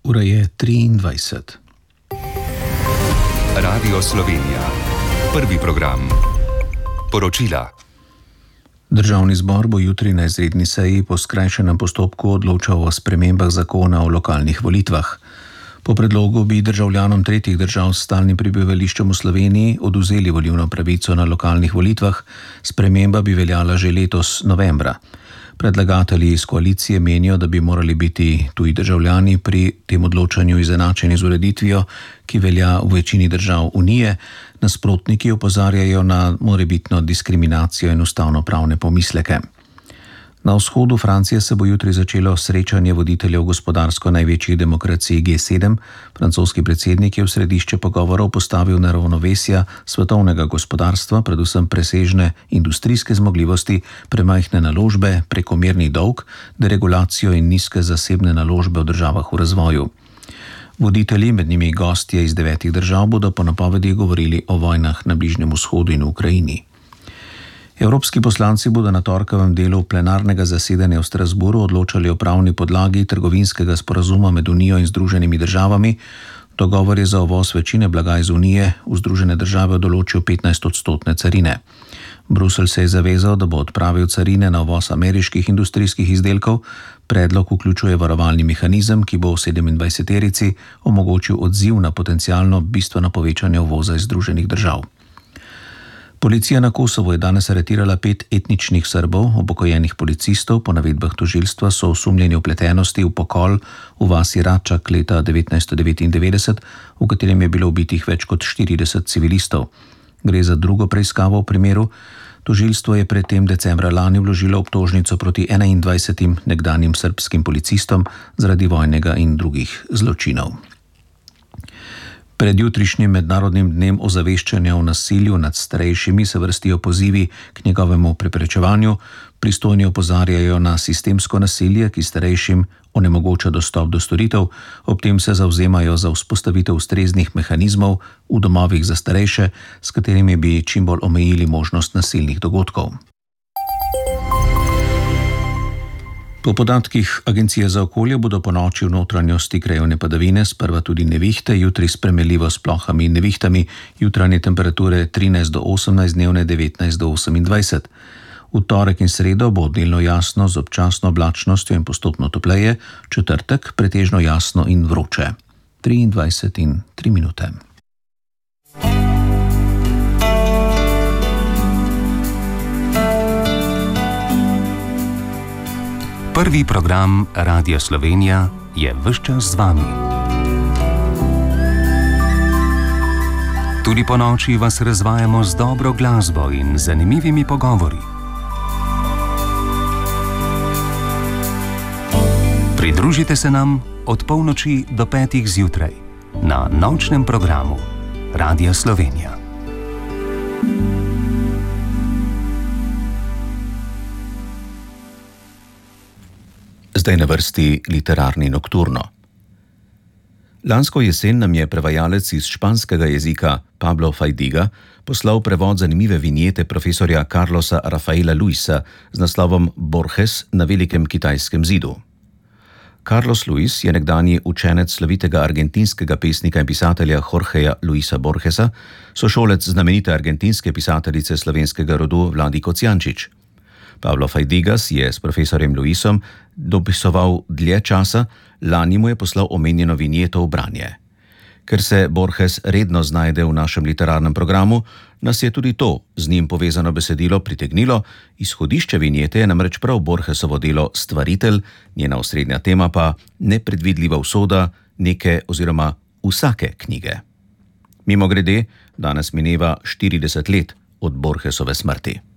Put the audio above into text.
Ura je 23. Radio Slovenija. Prvi program. Poročila. Državni zbor bo jutri na izredni seji po skrajšanem postopku odločal o spremembah zakona o lokalnih volitvah. Po predlogu bi državljanom tretjih držav s stalnim prebivališčem v Sloveniji odvzeli volilno pravico na lokalnih volitvah, sprememba bi veljala že letos novembra. Predlagatelji iz koalicije menijo, da bi morali biti tuji državljani pri tem odločanju izenačeni z ureditvijo, ki velja v večini držav Unije, nasprotniki opozarjajo na morebitno diskriminacijo in ustavnopravne pomisleke. Na vzhodu Francije se bo jutri začelo srečanje voditeljev gospodarsko največjih demokracij G7. Francoski predsednik je v središče pogovorov postavil neravnovesja svetovnega gospodarstva, predvsem presežne industrijske zmogljivosti, premajhne naložbe, prekomerni dolg, deregulacijo in nizke zasebne naložbe v državah v razvoju. Voditelji, med njimi gostje iz 9 držav, bodo po napovedih govorili o vojnah na Bližnjem vzhodu in v Ukrajini. Evropski poslanci bodo na torkovem delu plenarnega zasedanja v Strasbourgu odločali o pravni podlagi trgovinskega sporazuma med Unijo in Združenimi državami. Dogovor je za uvoz večine blaga iz Unije v Združene države določil 15% carine. Bruselj se je zavezal, da bo odpravil carine na uvoz ameriških industrijskih izdelkov. Predlog vključuje varovalni mehanizem, ki bo v 27-terici omogočil odziv na potencialno bistveno povečanje uvoza iz Združenih držav. Policija na Kosovo je danes aretirala 5 etničnih Srbov, upokojenih policistov. Po navedbah tožilstva so osumljeni vpletenosti v pokol v vasi Račak leta 1999, v katerem je bilo ubitih več kot 40 civilistov. Gre za drugo preiskavo v primeru. Tožilstvo je predtem decembra lani vložilo obtožnico proti 21 nekdanjim srbskim policistom zaradi vojnega in drugih zločinov. Pred jutrišnjim mednarodnim dnem ozaveščanja o nasilju nad starejšimi se vrstijo pozivi k njegovemu preprečevanju. Pristojni opozarjajo na sistemsko nasilje, ki starejšim onemogoča dostop do storitev, ob tem se zavzemajo za vzpostavitev ustreznih mehanizmov v domovih za starejše, s katerimi bi čim bolj omejili možnost nasilnih dogodkov. Po podatkih Agencije za okolje bodo ponoči v notranjosti krajevne padavine, sprva tudi nevihte, jutri spremenljivo s plohami in nevihtami, jutranje temperature 13 do 18, dnevne 19 do 28. V torek in sredo bo delno jasno z občasno oblačnostjo in postopno topleje, četrtek pretežno jasno in vroče. 23 in 3 minute. Prvi program Radia Slovenija je ves čas z vami. Tudi po noči vas razvajamo z dobro glasbo in zanimivimi pogovori. Pridružite se nam od polnoči do 5 zjutraj na nočnem programu Radia Slovenija. Zdaj na vrsti literarni nokturno. Lansko jesen nam je prevajalec iz španskega jezika Pablo Fajdiga poslal prevod zanimive vinjete profesorja Carlosa Rafaela Luisa z naslovom Borges na velikem kitajskem zidu. Carlos Luis je nekdanji učenec slovitega argentinskega pesnika in pisatelja Jorgeja Luisa Borgesa, sošolec znamenite argentinske pisateljice slovenskega rodu Vladi Kocijančič. Pablo Fajdigas je s profesorjem Luisom dopisoval dlje časa, lani mu je poslal omenjeno vinjeto v branje. Ker se Borges redno znajde v našem literarnem programu, nas je tudi to z njim povezano besedilo pritegnilo. Izhodišče vinjete je namreč prav Borgesovo delo Stvaritelj, njena osrednja tema pa nepredvidljiva usoda neke oziroma vsake knjige. Mimogrede, danes mineva 40 let od Borgesove smrti.